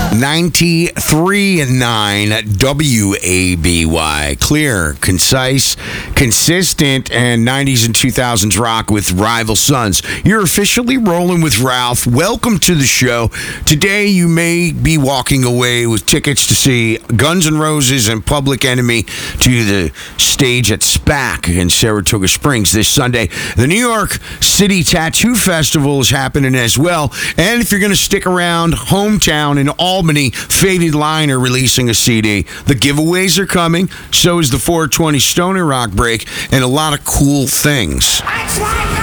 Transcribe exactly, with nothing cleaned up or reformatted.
ninety-three point nine W A B Y. Clear, concise, consistent, and nineties and two thousands rock with Rival Sons. You're officially rolling with Ralph. Welcome to the show. Today you may be walking away with tickets to see Guns N' Roses and Public Enemy to the stage at SPAC in Saratoga Springs this Sunday. The New York City Tattoo Festival is happening as well. And if you're going to stick around, hometown in Albany, Faded Line are releasing a C D. The giveaways are coming. So is the four twenty Stoner Rock Break and a lot of cool things.